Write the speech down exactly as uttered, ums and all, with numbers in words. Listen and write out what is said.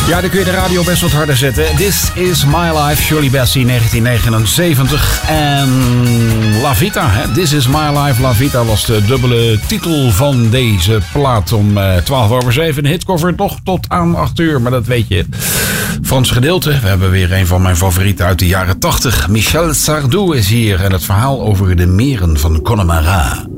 Ja, dan kun je de radio best wat harder zetten. This is My Life, Shirley Bassey, negentien negenenzeventig. En La Vita, hè? This is My Life, La Vita was de dubbele titel van deze plaat om uh, twaalf over zeven. Een hitcover toch tot aan acht uur, maar dat weet je. Frans gedeelte, we hebben weer een van mijn favorieten uit de jaren tachtig. Michel Sardou is hier en het verhaal over de meren van Connemara.